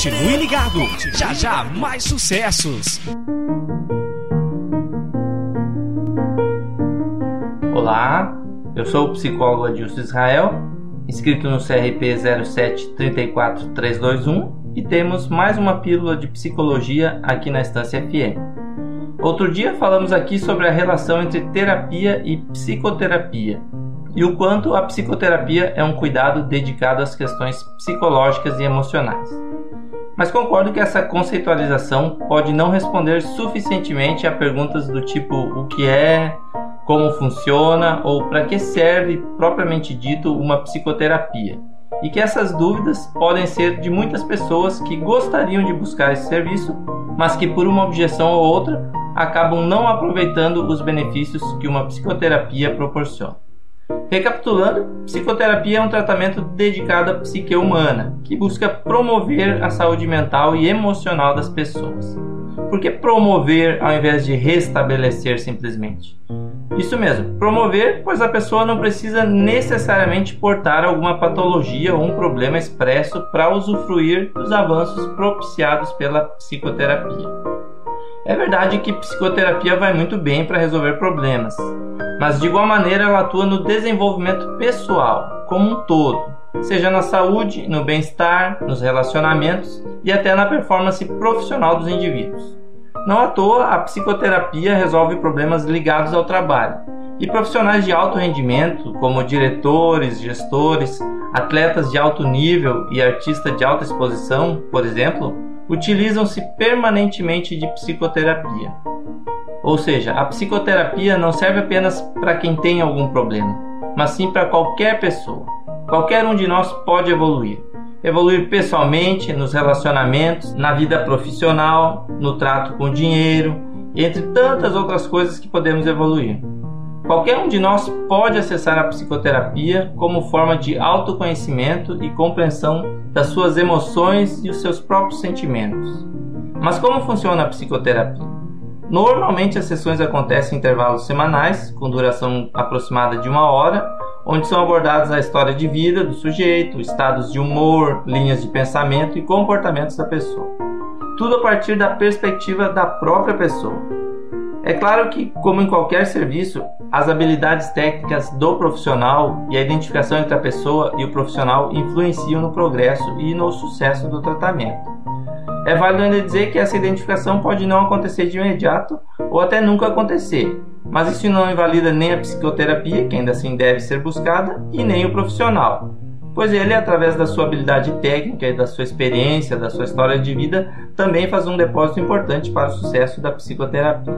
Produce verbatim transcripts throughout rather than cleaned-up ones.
Continue ligado, já já mais sucessos. Olá, eu sou o psicólogo Adilson Israel, inscrito no C R P zero sete três quatro três dois um, e temos mais uma pílula de psicologia aqui na Estância F M. Outro dia falamos aqui sobre a relação entre terapia e psicoterapia e o quanto a psicoterapia é um cuidado dedicado às questões psicológicas e emocionais. Mas concordo que essa conceitualização pode não responder suficientemente a perguntas do tipo o que é, como funciona ou para que serve propriamente dito uma psicoterapia, e que essas dúvidas podem ser de muitas pessoas que gostariam de buscar esse serviço, mas que por uma objeção ou outra acabam não aproveitando os benefícios que uma psicoterapia proporciona. Recapitulando, psicoterapia é um tratamento dedicado à psique humana, que busca promover a saúde mental e emocional das pessoas. Por que promover ao invés de restabelecer simplesmente? Isso mesmo, promover, pois a pessoa não precisa necessariamente portar alguma patologia ou um problema expresso para usufruir dos avanços propiciados pela psicoterapia. É verdade que psicoterapia vai muito bem para resolver problemas, mas de igual maneira ela atua no desenvolvimento pessoal, como um todo, seja na saúde, no bem-estar, nos relacionamentos e até na performance profissional dos indivíduos. Não à toa, a psicoterapia resolve problemas ligados ao trabalho, e profissionais de alto rendimento, como diretores, gestores, atletas de alto nível e artistas de alta exposição, por exemplo, utilizam-se permanentemente de psicoterapia. Ou seja, a psicoterapia não serve apenas para quem tem algum problema, mas sim para qualquer pessoa. Qualquer um de nós pode evoluir. Evoluir pessoalmente, nos relacionamentos, na vida profissional, no trato com o dinheiro, entre tantas outras coisas que podemos evoluir. Qualquer um de nós pode acessar a psicoterapia como forma de autoconhecimento e compreensão das suas emoções e os seus próprios sentimentos. Mas como funciona a psicoterapia? Normalmente as sessões acontecem em intervalos semanais, com duração aproximada de uma hora, onde são abordadas a história de vida do sujeito, estados de humor, linhas de pensamento e comportamentos da pessoa. Tudo a partir da perspectiva da própria pessoa. É claro que, como em qualquer serviço, as habilidades técnicas do profissional e a identificação entre a pessoa e o profissional influenciam no progresso e no sucesso do tratamento. É válido ainda dizer que essa identificação pode não acontecer de imediato ou até nunca acontecer, mas isso não invalida nem a psicoterapia, que ainda assim deve ser buscada, e nem o profissional, pois ele, através da sua habilidade técnica e da sua experiência, da sua história de vida, também faz um depósito importante para o sucesso da psicoterapia.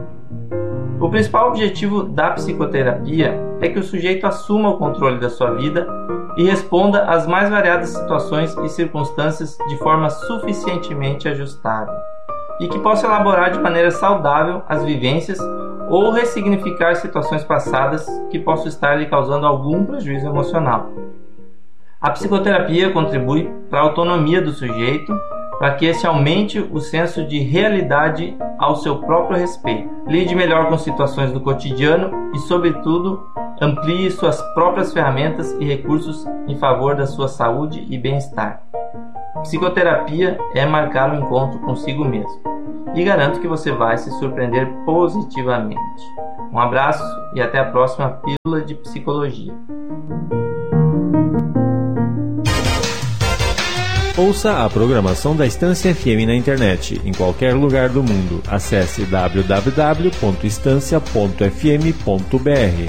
O principal objetivo da psicoterapia é que o sujeito assuma o controle da sua vida e responda às mais variadas situações e circunstâncias de forma suficientemente ajustável, e que possa elaborar de maneira saudável as vivências ou ressignificar situações passadas que possam estar lhe causando algum prejuízo emocional. A psicoterapia contribui para a autonomia do sujeito, para que esse aumente o senso de realidade ao seu próprio respeito, lide melhor com situações do cotidiano e, sobretudo, amplie suas próprias ferramentas e recursos em favor da sua saúde e bem-estar. Psicoterapia é marcar um encontro consigo mesmo, e garanto que você vai se surpreender positivamente. Um abraço e até a próxima Pílula de Psicologia. Ouça a programação da Estância F M na internet, em qualquer lugar do mundo. Acesse w w w ponto estância ponto f m ponto b r.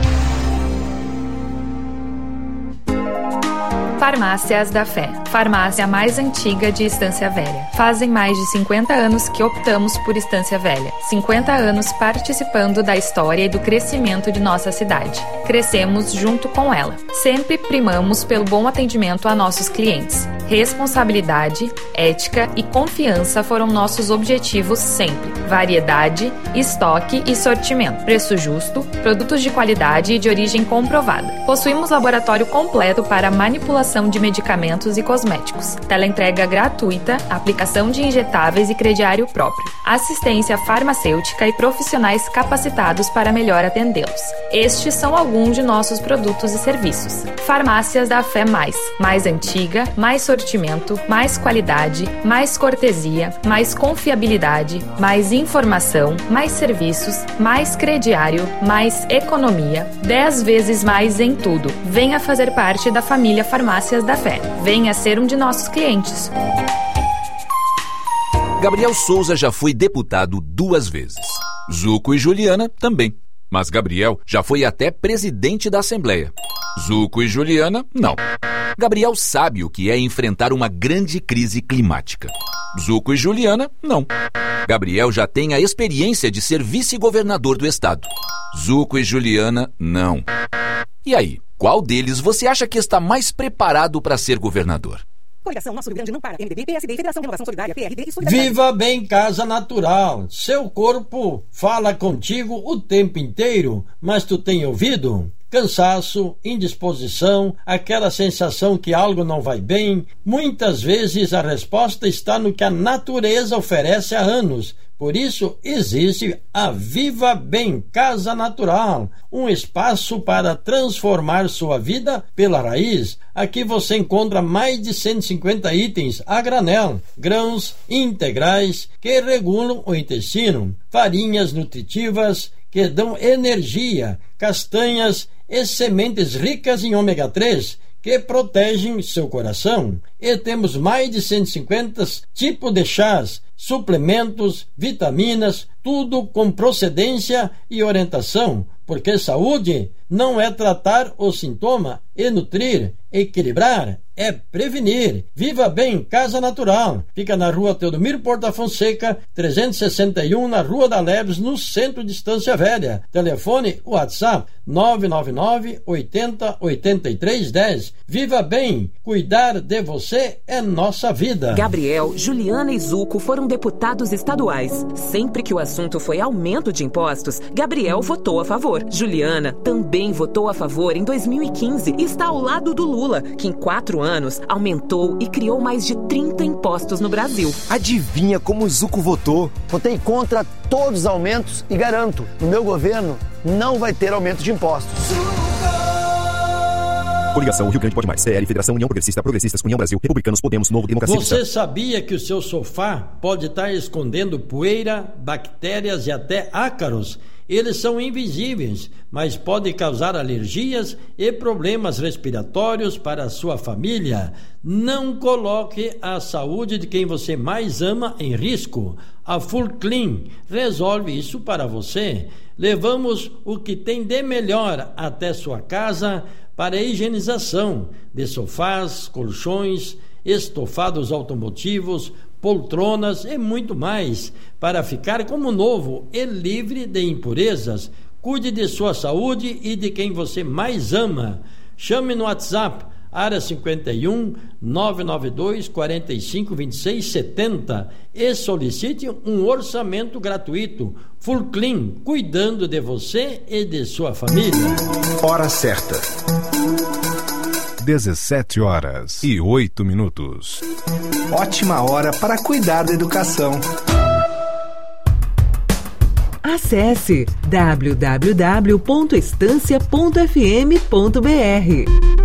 Farmácias da Fé, farmácia mais antiga de Estância Velha. Fazem mais de cinquenta anos que optamos por Estância Velha. cinquenta anos participando da história e do crescimento de nossa cidade. Crescemos junto com ela. Sempre primamos pelo bom atendimento a nossos clientes. Responsabilidade, ética e confiança foram nossos objetivos sempre. Variedade, estoque e sortimento. Preço justo, produtos de qualidade e de origem comprovada. Possuímos laboratório completo para manipulação de medicamentos e cosméticos. Teleentrega gratuita, aplicação de injetáveis e crediário próprio. Assistência farmacêutica e profissionais capacitados para melhor atendê-los. Estes são alguns de nossos produtos e serviços. Farmácias da Fé Mais. Mais antiga, mais sortimento sortimento, mais qualidade, mais cortesia, mais confiabilidade, mais informação, mais serviços, mais crediário, mais economia, dez vezes mais em tudo. Venha fazer parte da família Farmácias da Fé. Venha ser um de nossos clientes. Gabriel Souza já foi deputado duas vezes. Zuco e Juliana também. Mas Gabriel já foi até presidente da Assembleia. Zuco e Juliana, não. Gabriel sabe o que é enfrentar uma grande crise climática. Zuco e Juliana, não. Gabriel já tem a experiência de ser vice-governador do estado. Zuco e Juliana, não. E aí, qual deles você acha que está mais preparado para ser governador? Coligação Nosso Rio Grande não para. M D B, P S D, Federação Renovação Solidária, P R D e Solidariedade. Viva Bem Casa Natural. Seu corpo fala contigo o tempo inteiro, mas tu tem ouvido? Cansaço, indisposição, aquela sensação que algo não vai bem. Muitas vezes a resposta está no que a natureza oferece há anos. Por isso existe a Viva Bem Casa Natural, um espaço para transformar sua vida pela raiz. Aqui você encontra mais de cento e cinquenta itens a granel, grãos integrais que regulam o intestino, farinhas nutritivas que dão energia, castanhas e sementes ricas em ômega três que protegem seu coração. E temos mais de cento e cinquenta tipos de chás, suplementos, vitaminas, tudo com procedência e orientação, porque saúde não é tratar o sintoma e nutrir, equilibrar, é prevenir. Viva Bem Casa Natural. Fica na rua Teodomiro Porta Fonseca, trezentos e sessenta e um, na Rua da Leves, no centro de Estância Velha. Telefone WhatsApp nove nove nove, oitenta, oitenta e três, dez. Viva Bem, cuidar de você é nossa vida. Gabriel, Juliana e Zuco foram deputados estaduais. Sempre que o assunto foi aumento de impostos, Gabriel votou a favor. Juliana também votou a favor em dois mil e quinze e está ao lado do Lula, que em quatro anos aumentou e criou mais de trinta impostos no Brasil. Adivinha como o Zuco votou? Votei contra todos os aumentos e garanto, no meu governo não vai ter aumento de impostos. Coligação Rio Grande Pode Mais, C L, Federação União Progressista, Progressistas, União Brasil, Republicanos, Podemos, Novo, Democracia Você Cristã. sabia que o seu sofá pode estar escondendo poeira, bactérias e até ácaros? Eles são invisíveis, mas podem causar alergias e problemas respiratórios para a sua família. Não coloque a saúde de quem você mais ama em risco. A Full Clean resolve isso para você. Levamos o que tem de melhor até sua casa para a higienização de sofás, colchões, estofados automotivos, poltronas e muito mais, para ficar como novo e livre de impurezas. Cuide de sua saúde e de quem você mais ama. Chame no WhatsApp, área cinquenta e um, nove nove dois, quarenta e cinco, vinte e seis, setenta e solicite um orçamento gratuito. Full Clean, cuidando de você e de sua família. Hora certa. dezessete horas e oito minutos. Ótima hora para cuidar da educação. Acesse w w w ponto estância ponto f m ponto b r.